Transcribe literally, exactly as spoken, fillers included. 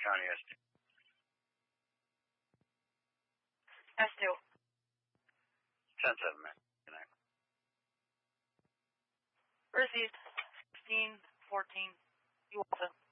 County S two. S two. ten seven, man. Good night. Received. sixteen fourteen. You also.